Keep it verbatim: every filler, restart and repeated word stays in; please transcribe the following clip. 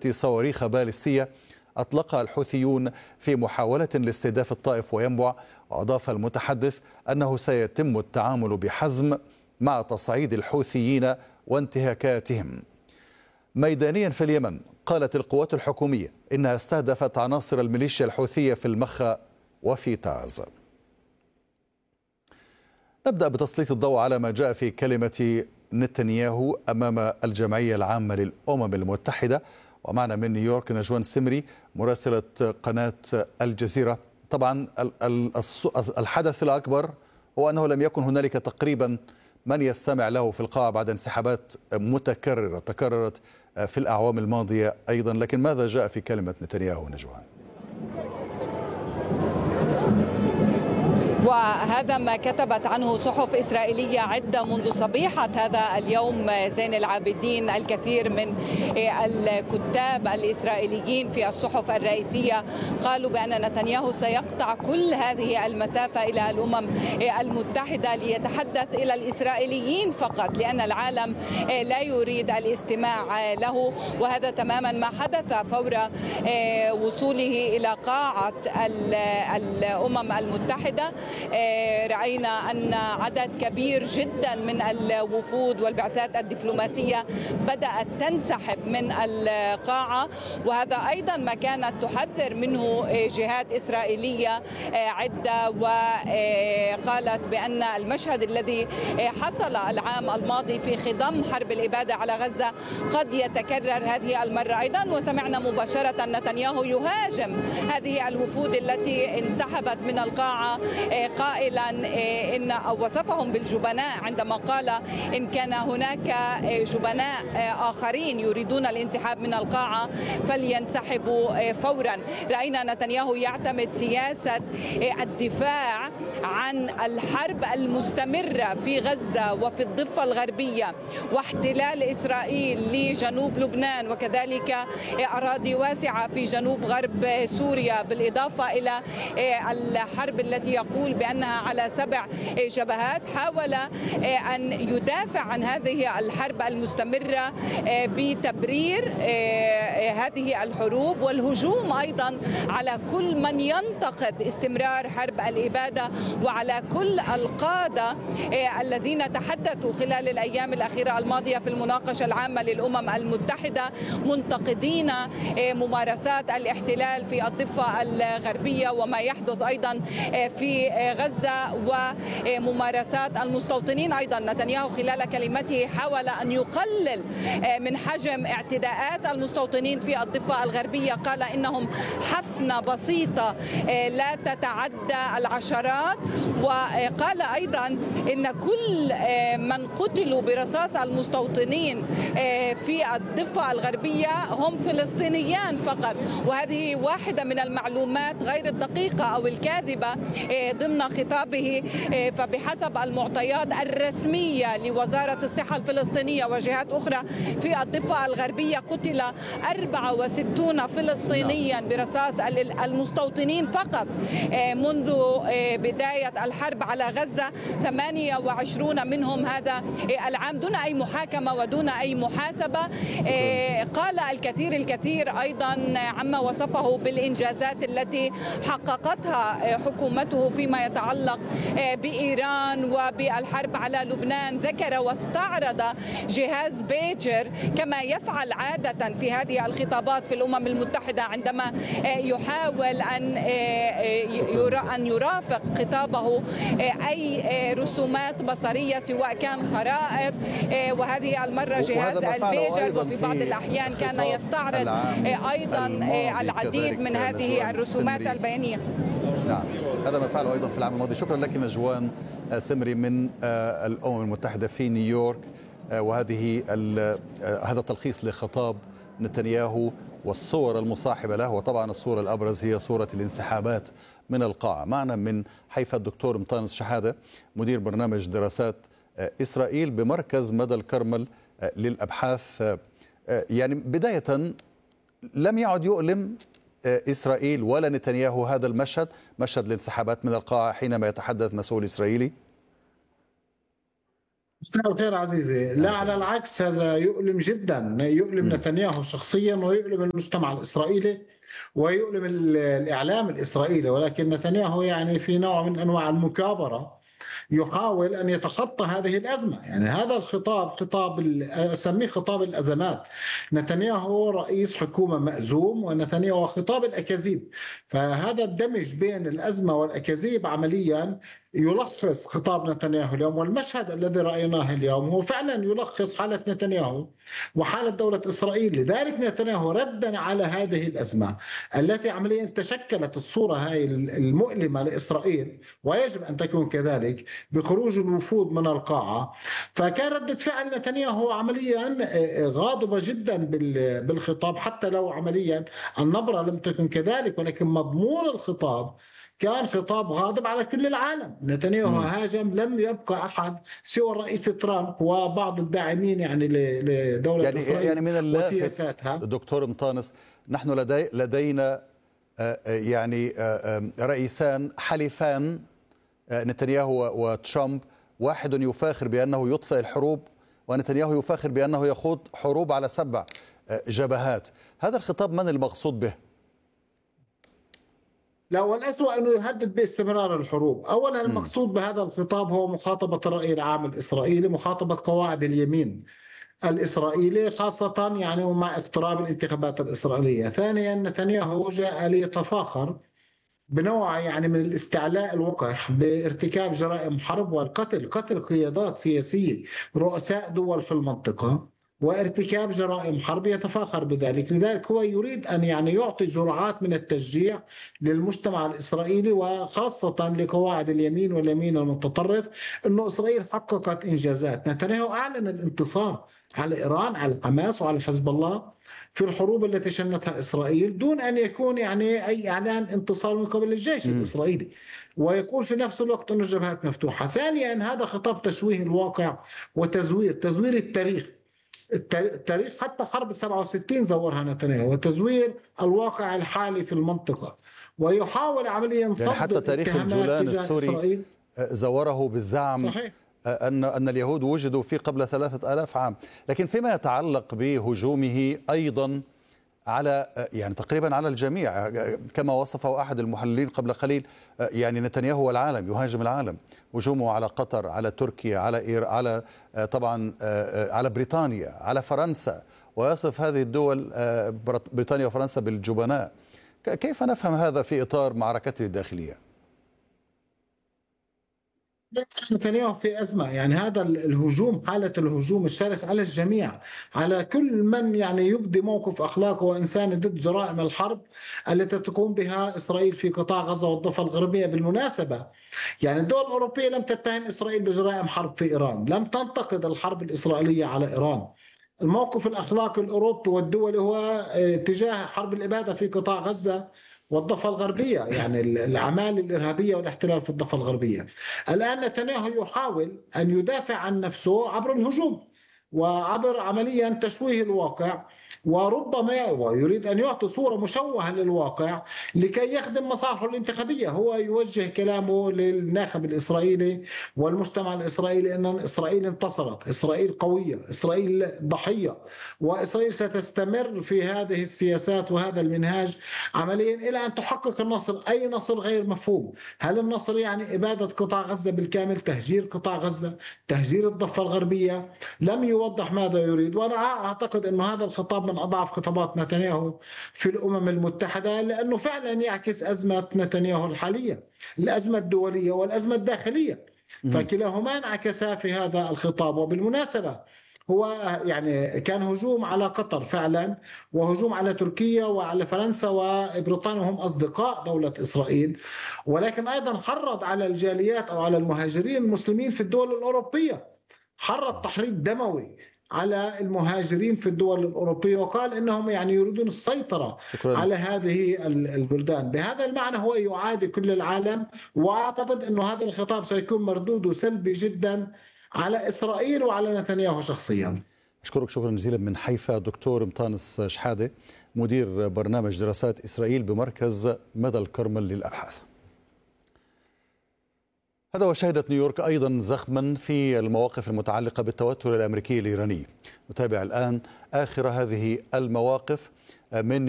صواريخ باليستية أطلقها الحوثيون في محاولة لاستهداف الطائف وينبع. وأضاف المتحدث أنه سيتم التعامل بحزم مع تصعيد الحوثيين وانتهاكاتهم. ميدانيا في اليمن، قالت القوات الحكومية إنها استهدفت عناصر الميليشيا الحوثية في المخا وفي تعز. نبدأ بتسليط الضوء على ما جاء في كلمة نتنياهو أمام الجمعية العامة للأمم المتحدة. ومعنا من نيويورك نجوان سمري مراسلة قناة الجزيرة. طبعا الحدث الأكبر هو أنه لم يكن هنالك تقريبا من يستمع له في القاعة بعد انسحابات متكررة تكررت في الأعوام الماضية أيضا. لكن ماذا جاء في كلمة نتنياهو نجوان؟ وهذا ما كتبت عنه صحف إسرائيلية عدة منذ صبيحة هذا اليوم زين العابدين. الكثير من الكتاب الإسرائيليين في الصحف الرئيسية قالوا بأن نتنياهو سيقطع كل هذه المسافة إلى الأمم المتحدة ليتحدث إلى الإسرائيليين فقط، لأن العالم لا يريد الاستماع له. وهذا تماما ما حدث فور وصوله إلى قاعة الأمم المتحدة. رأينا أن عدد كبير جدا من الوفود والبعثات الدبلوماسية بدأت تنسحب من القاعة، وهذا أيضا ما كانت تحذر منه جهات إسرائيلية عدة، وقالت بأن المشهد الذي حصل العام الماضي في خضم حرب الإبادة على غزة قد يتكرر هذه المرة أيضا. وسمعنا مباشرة نتنياهو يهاجم هذه الوفود التي انسحبت من القاعة قائلا إن أو وصفهم بالجبناء عندما قال إن كان هناك جبناء آخرين يريدون الانسحاب من القاعة فلينسحبوا فورا. رأينا نتنياهو يعتمد سياسة الدفاع عن الحرب المستمرة في غزة وفي الضفة الغربية واحتلال إسرائيل لجنوب لبنان وكذلك أراضي واسعة في جنوب غرب سوريا، بالإضافة إلى الحرب التي يقول بأنها على سبع جبهات. حاول أن يدافع عن هذه الحرب المستمرة بتبرير هذه الحروب والهجوم أيضا على كل من ينتقد استمرار حرب الإبادة وعلى كل القادة الذين تحدثوا خلال الأيام الأخيرة الماضية في المناقشة العامة للأمم المتحدة منتقدين ممارسات الاحتلال في الضفة الغربية وما يحدث أيضا في غزة وممارسات المستوطنين. أيضا نتنياهو خلال كلمته حاول أن يقلل من حجم اعتداءات المستوطنين في الضفة الغربية، قال إنهم حفنة بسيطة لا تتعدى العشرات. وقال أيضا إن كل من قتلوا برصاص المستوطنين في الضفة الغربية هم فلسطينيان فقط. وهذه واحدة من المعلومات غير الدقيقة أو الكاذبة ضمن خطابه. فبحسب المعطيات الرسمية لوزارة الصحة الفلسطينية وجهات أخرى في الضفة الغربية قتل أربعة وستين فلسطينيا برصاص المستوطنين فقط منذ بداية الحرب على غزة، ثمانية وعشرين منهم هذا العام دون أي محاكمة ودون أي محاسبة. قال الكثير الكثير أيضا عما وصفه بالإنجازات التي حققتها حكومته فيما يتعلق بإيران وبالحرب على لبنان. ذكر واستعرض جهاز بيجر كما يفعل عادة في هذه الخطابات في الأمم المتحدة عندما يحاول أن أن يرافق خطابه أي رسومات بصرية سواء كان خرائط، وهذه المرة جهاز البيجر وفي بعض الأحيان كان يستعرض أيضا العديد من هذه الرسومات البيانية. نعم، هذا ما فعله أيضا في العام الماضي. شكرا لك نجوان سمري من الأمم المتحدة في نيويورك. وهذه هذا تلخيص لخطاب نتنياهو والصور المصاحبة له. وطبعا الصورة الأبرز هي صورة الانسحابات من القاعة. معنا من حيفا الدكتور مطانس شحادة مدير برنامج دراسات إسرائيل بمركز مدى الكرمل للأبحاث. يعني بداية لم يعد يؤلم إسرائيل ولا نتنياهو هذا المشهد، مشهد الانسحابات من القاعة حينما يتحدث مسؤول إسرائيلي؟ مساء الخير عزيزي. لا، على العكس، هذا يؤلم جدا، يؤلم نتنياهو شخصيا ويؤلم المجتمع الإسرائيلي ويؤلم ال- الإعلام الإسرائيلي. ولكن نتنياهو يعني في نوع من أنواع المكابرة يحاول أن يتخطى هذه الأزمة. يعني هذا الخطاب خطاب ال- أسميه خطاب الأزمات. نتنياهو رئيس حكومة مأزوم، ونتنياهو خطاب الأكاذيب. فهذا الدمج بين الأزمة والأكاذيب عمليا يلخص خطاب نتنياهو اليوم. والمشهد الذي رأيناه اليوم هو فعلا يلخص حالة نتنياهو وحالة دولة إسرائيل. لذلك نتنياهو ردا على هذه الأزمة التي عمليا تشكلت الصورة هاي المؤلمة لإسرائيل، ويجب أن تكون كذلك، بخروج الوفود من القاعة. فكان ردة فعل نتنياهو عمليا غاضبة جدا بالخطاب، حتى لو عمليا النبرة لم تكن كذلك، ولكن مضمون الخطاب كان خطاب غاضب على كل العالم. نتنياهو هاجم، لم يبقى أحد سوى الرئيس ترامب وبعض الداعمين يعني لدولة يعني إسرائيل يعني من اللافت وسياساتها. دكتور مطانس، نحن لدي لدينا يعني رئيسان حليفان، نتنياهو وترامب، واحد يفاخر بأنه يطفئ الحروب، ونتنياهو يفاخر بأنه يخوض حروب على سبع جبهات. هذا الخطاب من المقصود به؟ لا، والأسوأ أنه يهدد باستمرار الحروب. أولا المقصود بهذا الخطاب هو مخاطبة الرأي العام الإسرائيلي، مخاطبة قواعد اليمين الإسرائيلي، خاصة يعني مع اقتراب الانتخابات الإسرائيلية. ثانيا نتنياهو جاء ليتفاخر بنوع يعني من الاستعلاء الوقح بارتكاب جرائم حرب والقتل، قتل قيادات سياسية رؤساء دول في المنطقة، وارتكاب جرائم حرب يتفاخر بذلك. لذلك هو يريد أن يعني يعطي جرعات من التشجيع للمجتمع الإسرائيلي، وخاصة لقواعد اليمين واليمين المتطرف، أنه إسرائيل حققت إنجازات. نتنياهو أعلن الانتصار على إيران، على حماس وعلى حزب الله في الحروب التي شنتها إسرائيل، دون أن يكون يعني أي إعلان انتصار من قبل الجيش الإسرائيلي، ويقول في نفس الوقت أن الجبهات مفتوحة. ثانيا هذا خطاب تشويه الواقع وتزوير تزوير التاريخ. التاريخ حتى حرب سبعة وستين زورها نتنياهو، وتزوير الواقع الحالي في المنطقة، ويحاول عمليا صد يعني حتى تاريخ الجولان السوري إسرائيل. زوره بالزعم صحيح. أن أن اليهود وجدوا فيه قبل ثلاثة آلاف عام. لكن فيما يتعلق بهجومه أيضا على يعني تقريبا على الجميع، كما وصفه أحد المحللين قبل قليل، يعني نتنياهو والعالم يهاجم العالم، هجومه على قطر، على تركيا، على إير... على طبعا على بريطانيا، على فرنسا، ويصف هذه الدول بريطانيا وفرنسا بالجبناء. كيف نفهم هذا في إطار معركته الداخلية؟ نتنياهو في أزمة. يعني هذا الهجوم، حالة الهجوم الشرس على الجميع، على كل من يعني يبدي موقف أخلاقي وإنساني ضد جرائم الحرب التي تقوم بها إسرائيل في قطاع غزة والضفة الغربية. بالمناسبة يعني الدول الأوروبية لم تتهم إسرائيل بجرائم حرب في إيران، لم تنتقد الحرب الإسرائيلية على إيران. الموقف الأخلاقي الأوروبي والدولي هو تجاه حرب الإبادة في قطاع غزة والضفة الغربية، يعني الأعمال الإرهابية والاحتلال في الضفة الغربية. الآن نتنياهو يحاول أن يدافع عن نفسه عبر الهجوم وعبر عمليا تشويه الواقع، وربما يريد أن يعطي صورة مشوهة للواقع لكي يخدم مصالحه الانتخابية. هو يوجه كلامه للناخب الإسرائيلي والمجتمع الإسرائيلي أن إسرائيل انتصرت، إسرائيل قوية، إسرائيل ضحية، وإسرائيل ستستمر في هذه السياسات وهذا المنهاج عمليا إلى أن تحقق النصر. أي نصر غير مفهوم. هل النصر يعني إبادة قطاع غزة بالكامل، تهجير قطاع غزة، تهجير الضفة الغربية؟ لم يوضح ماذا يريد. وأنا أعتقد أن هذا الخطاب من أضعف خطابات نتنياهو في الأمم المتحدة، لأنه فعلا يعكس أزمة نتنياهو الحالية، الأزمة الدولية والأزمة الداخلية، فكلاهما انعكسا في هذا الخطاب. وبالمناسبة هو يعني كان هجوم على قطر فعلا، وهجوم على تركيا وعلى فرنسا وبريطانيا، وهم أصدقاء دولة إسرائيل، ولكن أيضا حرض على الجاليات أو على المهاجرين المسلمين في الدول الأوروبية، حرض تحريض دموي على المهاجرين في الدول الأوروبية، وقال إنهم يعني يريدون السيطرة شكرا. على هذه البلدان. بهذا المعنى هو يعادي كل العالم، وأعتقد أنه هذا الخطاب سيكون مردوده سلبي جدا على إسرائيل وعلى نتنياهو شخصيا. أشكرك شكرا جزيلا من حيفا دكتور مطانس شحادة، مدير برنامج دراسات إسرائيل بمركز مدى الكرمل للأبحاث. هذا وشهدت نيويورك أيضا زخما في المواقف المتعلقة بالتوتر الأمريكي الإيراني. نتابع الآن آخر هذه المواقف من